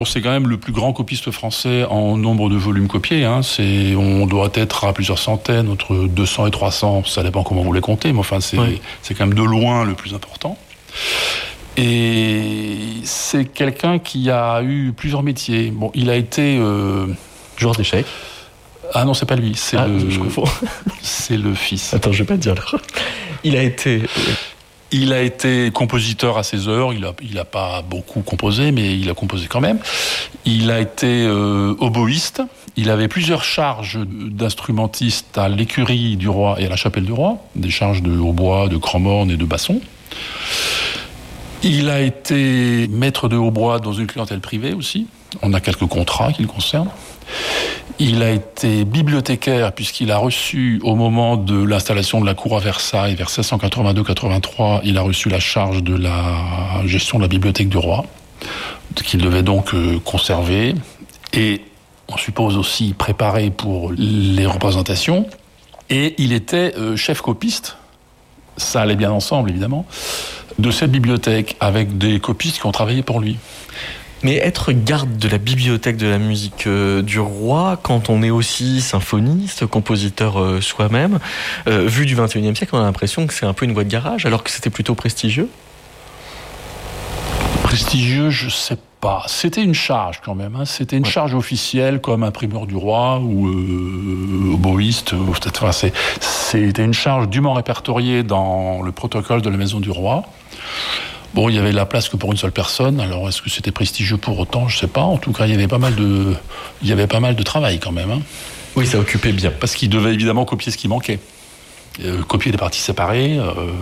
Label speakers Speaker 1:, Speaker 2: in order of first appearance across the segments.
Speaker 1: C'est quand même le plus grand copiste français en nombre de volumes copiés. On doit être à plusieurs centaines, entre 200 et 300, ça dépend comment vous les comptez, mais enfin c'est quand même de loin le plus important. Et c'est quelqu'un qui a eu plusieurs métiers. Bon, il a été
Speaker 2: joueur d'échecs.
Speaker 1: Ah non, c'est pas lui,
Speaker 2: je confonds.
Speaker 1: C'est le fils.
Speaker 2: Attends, je vais pas te dire là.
Speaker 1: Il a été compositeur à ses heures, il a pas beaucoup composé, mais il a composé quand même. Il a été oboïste, il avait plusieurs charges d'instrumentiste à l'écurie du roi et à la chapelle du roi, des charges de hautbois, de cramorne et de basson. Il a été maître de hautbois dans une clientèle privée aussi, on a quelques contrats qui le concernent. Il a été bibliothécaire puisqu'il a reçu, au moment de l'installation de la cour à Versailles, vers 1682-83, il a reçu la charge de la gestion de la bibliothèque du roi, qu'il devait donc conserver, et on suppose aussi préparer pour les représentations. Et il était chef copiste, ça allait bien ensemble évidemment, de cette bibliothèque, avec des copistes qui ont travaillé pour lui.
Speaker 2: Mais être garde de la bibliothèque de la musique du roi, quand on est aussi symphoniste, compositeur soi-même, vu du XXIe siècle, on a l'impression que c'est un peu une voie de garage, alors que c'était plutôt prestigieux.
Speaker 1: Prestigieux, je sais pas. C'était une charge quand même. C'était une charge officielle, comme imprimeur du roi ou oboïste. C'était une charge dûment répertoriée dans le protocole de la maison du roi. Bon, il y avait la place que pour une seule personne. Alors, est-ce que c'était prestigieux pour autant? Je sais pas. En tout cas, il y avait pas mal de travail quand même.
Speaker 2: Oui, ça occupait bien.
Speaker 1: Parce qu'il devait évidemment copier ce qui manquait. Copier des parties séparées,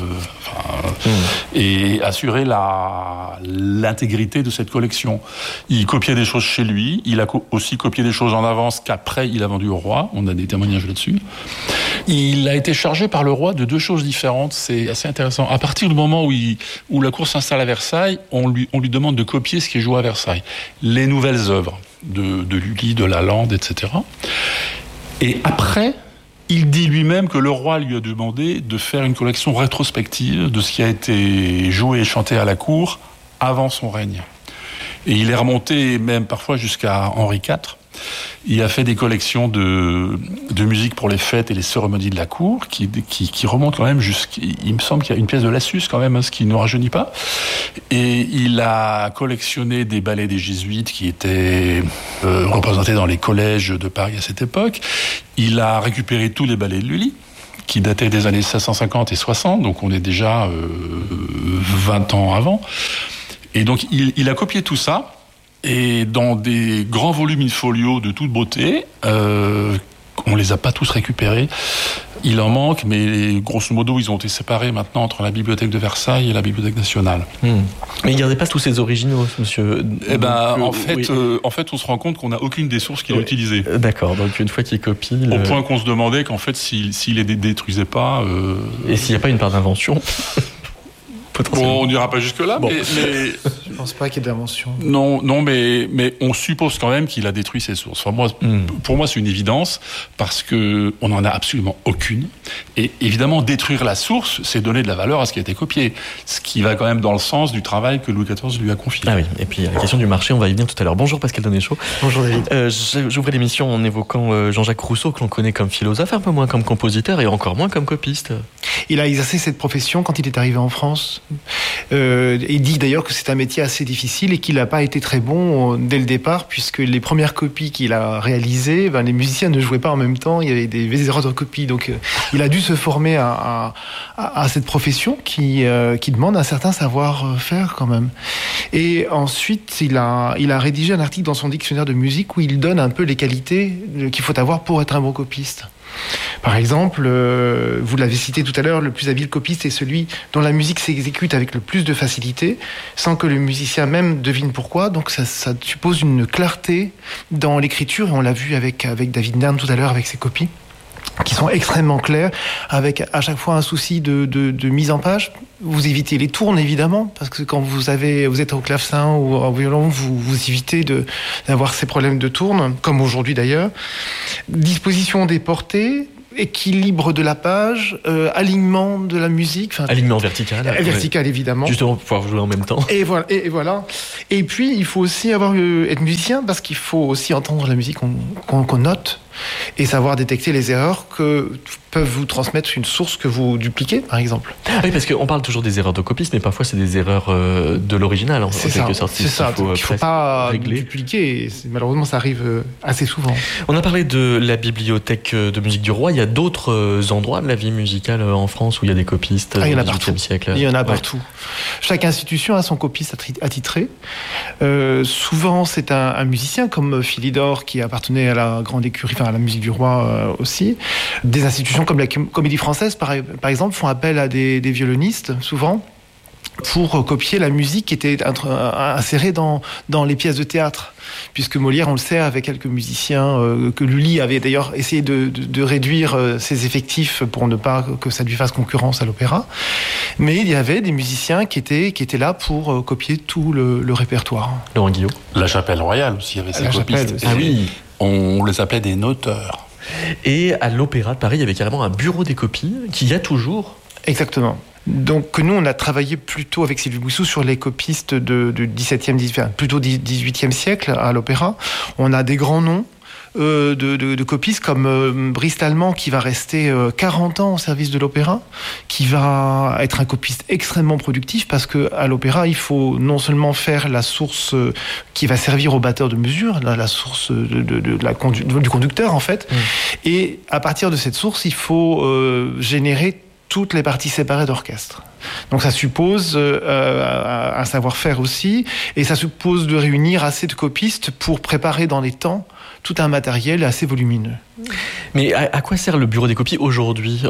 Speaker 1: et assurer l'intégrité de cette collection. Il copiait des choses chez lui. Il a aussi copié des choses en avance qu'après il a vendu au roi. On a des témoignages là-dessus. Il a été chargé par le roi de deux choses différentes. C'est assez intéressant. À partir du moment où la cour s'installe à Versailles, on lui demande de copier ce qui est joué à Versailles. Les nouvelles œuvres de Lully, de Lalande, etc. Et après, il dit lui-même que le roi lui a demandé de faire une collection rétrospective de ce qui a été joué et chanté à la cour avant son règne. Et il est remonté même parfois jusqu'à Henri IV. Il a fait des collections de musique pour les fêtes et les cérémonies de la cour qui remontent quand même il me semble qu'il y a une pièce de Lassus quand même, ce qui ne rajeunit pas. Et il a collectionné des ballets des jésuites qui étaient représentés dans les collèges de Paris à cette époque. Il a récupéré tous les ballets de Lully, qui dataient des années 1650 et 60, donc on est déjà 20 ans avant. Et donc il a copié tout ça, et dans des grands volumes in-folio de toute beauté, on les a pas tous récupérés. Il en manque, mais grosso modo, ils ont été séparés maintenant entre la bibliothèque de Versailles et la bibliothèque nationale.
Speaker 2: Mais il gardait pas tous ces originaux, monsieur.
Speaker 1: En fait, on se rend compte qu'on n'a aucune des sources qu'il a utilisées.
Speaker 2: D'accord. Donc une fois qu'il copie,
Speaker 1: au point qu'on se demandait qu'en fait, s'il les détruisait pas,
Speaker 2: et s'il n'y a pas une part d'invention.
Speaker 1: Bon, on n'ira pas jusque-là, mais
Speaker 3: je pense pas qu'il y ait d'invention.
Speaker 1: Non, mais on suppose quand même qu'il a détruit ses sources. Enfin, pour moi, c'est une évidence, parce que on n'en a absolument aucune. Et évidemment, détruire la source, c'est donner de la valeur à ce qui a été copié. Ce qui va quand même dans le sens du travail que Louis XIV lui a confié.
Speaker 2: Ah oui, et puis la question du marché, on va y venir tout à l'heure. Bonjour Pascal Donéchot.
Speaker 3: Bonjour David.
Speaker 2: J'ouvrais l'émission en évoquant Jean-Jacques Rousseau, que l'on connaît comme philosophe, un peu moins comme compositeur et encore moins comme copiste.
Speaker 3: Il a exercé cette profession quand il est arrivé en France. Il dit d'ailleurs que c'est un métier assez difficile et qu'il n'a pas été très bon dès le départ, puisque les premières copies qu'il a réalisées, les musiciens ne jouaient pas en même temps, il y avait des erreurs de copie. Donc il a dû se former à cette profession qui demande un certain savoir-faire quand même. Et ensuite, il a rédigé un article dans son dictionnaire de musique où il donne un peu les qualités qu'il faut avoir pour être un bon copiste. Par exemple, vous l'avez cité tout à l'heure, le plus habile copiste est celui dont la musique s'exécute avec le plus de facilité, sans que le musicien même devine pourquoi. Donc ça suppose une clarté dans l'écriture, et on l'a vu avec David Nern tout à l'heure avec ses copies, qui sont extrêmement clairs, avec à chaque fois un souci de mise en page. Vous évitez les tournes, évidemment, parce que quand vous êtes au clavecin ou au violon, vous évitez d'avoir ces problèmes de tourne, comme aujourd'hui d'ailleurs. Disposition des portées, équilibre de la page, alignement de la musique.
Speaker 2: Alignement vertical.
Speaker 3: Vertical, évidemment.
Speaker 2: Justement, pour pouvoir jouer en même temps.
Speaker 3: Et voilà. Et puis, il faut aussi être musicien, parce qu'il faut aussi entendre la musique qu'on note et savoir détecter les erreurs que peuvent vous transmettre une source que vous dupliquez, par exemple.
Speaker 2: Oui, parce qu'on parle toujours des erreurs de copistes, mais parfois c'est des erreurs de l'original, en quelque sorte.
Speaker 3: C'est ça, il ne faut pas dupliquer. Malheureusement, ça arrive assez souvent.
Speaker 2: On a parlé de la bibliothèque de musique du roi. Il y a d'autres endroits de la vie musicale en France où il y a des copistes
Speaker 3: il y en a
Speaker 2: du XVIIIe siècle.
Speaker 3: Il y en a partout. Chaque institution a son copiste attitré. Souvent, c'est un musicien comme Philidor, qui appartenait à la grande écurie, à la musique du roi aussi. Des institutions comme la Comédie Française, par exemple, font appel à des violonistes, souvent, pour copier la musique qui était insérée dans les pièces de théâtre. Puisque Molière, on le sait, avec quelques musiciens, que Lully avait d'ailleurs essayé de réduire ses effectifs pour ne pas que ça lui fasse concurrence à l'opéra. Mais il y avait des musiciens qui étaient là pour copier tout le répertoire.
Speaker 2: Laurent Guillot.
Speaker 1: La Chapelle Royale aussi avait ses copistes.
Speaker 2: Ah oui.
Speaker 1: On les appelait des noteurs.
Speaker 2: Et à l'Opéra de Paris, il y avait carrément un bureau des copies, qu'il y a toujours.
Speaker 3: Exactement. Donc nous, on a travaillé plutôt avec Sylvie Bouissou sur les copistes du XVIIe, plutôt XVIIIe siècle à l'opéra. On a des grands noms de copistes comme Brice Tallemann, qui va rester 40 ans au service de l'opéra, qui va être un copiste extrêmement productif, parce que à l'opéra, il faut non seulement faire la source qui va servir au batteur de mesure, la source du conducteur en fait, et à partir de cette source, il faut générer toutes les parties séparées d'orchestre. Donc ça suppose un savoir-faire aussi, et ça suppose de réunir assez de copistes pour préparer dans les temps tout un matériel assez volumineux.
Speaker 2: Mais à quoi sert le bureau des copies aujourd'hui,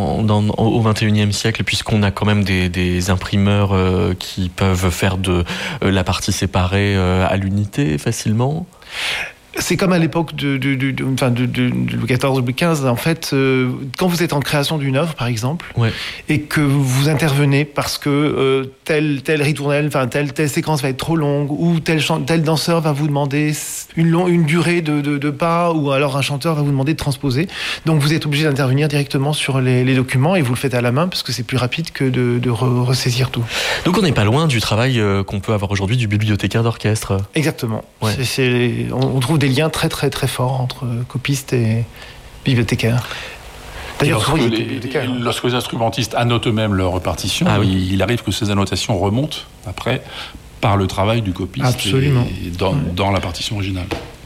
Speaker 2: au XXIe siècle, puisqu'on a quand même des imprimeurs qui peuvent faire de la partie séparée à l'unité facilement ?
Speaker 3: C'est comme à l'époque de Louis XIV, Louis XV. En fait, quand vous êtes en création d'une œuvre, par exemple, et que vous intervenez parce que telle ritournelle, telle séquence va être trop longue, ou tel danseur va vous demander une durée de pas, ou alors un chanteur va vous demander de transposer. Donc vous êtes obligé d'intervenir directement sur les documents, et vous le faites à la main, parce que c'est plus rapide que de ressaisir tout.
Speaker 2: Donc on n'est pas loin du travail qu'on peut avoir aujourd'hui du bibliothécaire d'orchestre.
Speaker 3: Exactement. Ouais. On trouve des liens très très très forts entre copistes et bibliothécaires.
Speaker 1: D'ailleurs, lorsque les instrumentistes annotent eux-mêmes leur partition, il arrive que ces annotations remontent après par le travail du copiste.
Speaker 3: Absolument.
Speaker 1: Dans la partition originale.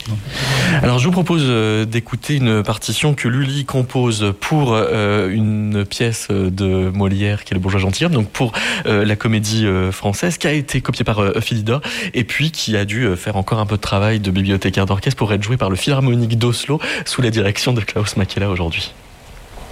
Speaker 2: Alors je vous propose d'écouter une partition que Lully compose pour une pièce de Molière qui est Le Bourgeois Gentilhomme, donc pour la Comédie Française, qui a été copiée par Philidor, et puis qui a dû faire encore un peu de travail de bibliothécaire d'orchestre pour être jouée par le Philharmonique d'Oslo sous la direction de Klaus Makela aujourd'hui.